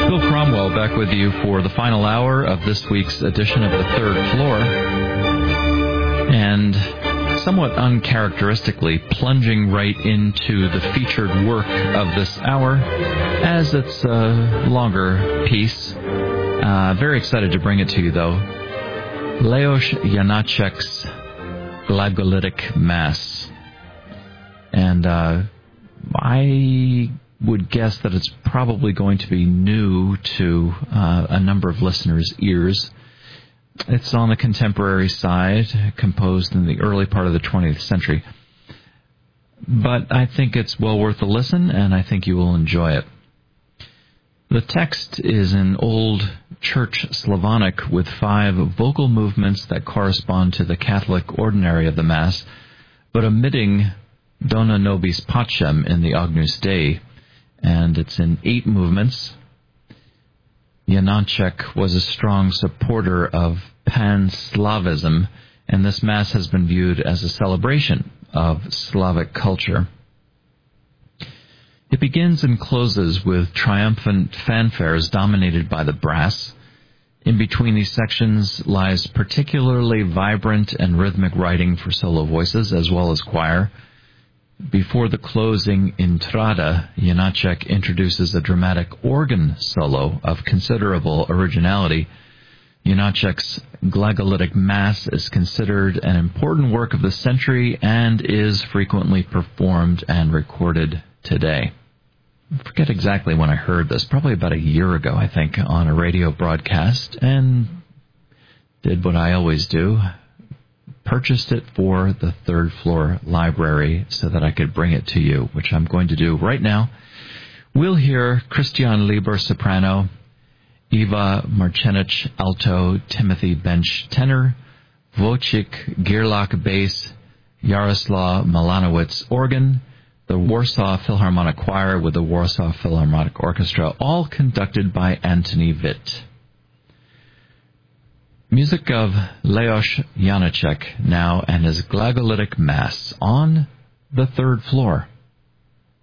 Bill Cromwell back with you for the final hour of this week's edition of The Third Floor. And somewhat uncharacteristically, plunging right into the featured work of this hour, as it's a longer piece. Very excited to bring it to you, though. Leos Janáček's Glagolitic Mass. And I would guess that it's probably going to be new to a number of listeners' ears. It's on the contemporary side, composed in the early part of the 20th century. But I think it's well worth a listen, and I think you will enjoy it. The text is in Old Church Slavonic with 5 vocal movements that correspond to the Catholic ordinary of the Mass, but omitting Dona Nobis Pacem in the Agnus Dei, and it's in 8 movements. Janáček was a strong supporter of Pan-Slavism, and this Mass has been viewed as a celebration of Slavic culture. It begins and closes with triumphant fanfares dominated by the brass. In between these sections lies particularly vibrant and rhythmic writing for solo voices as well as choir. Before the closing entrada, Janáček introduces a dramatic organ solo of considerable originality. Janáček's Glagolitic Mass is considered an important work of the century and is frequently performed and recorded today. I forget exactly when I heard this, probably about a year ago, I think, on a radio broadcast, and did what I always do. Purchased it for the Third Floor Library so that I could bring it to you, which I'm going to do right now. We'll hear Christian Lieber soprano, Eva Marcenic alto, Timothy Bench tenor, Wojciech Gierlach bass, Jaroslaw Milanowicz organ, the Warsaw Philharmonic Choir with the Warsaw Philharmonic Orchestra, all conducted by Antoni Witt. Music of Leos Janáček now and his Glagolitic Mass on the Third Floor.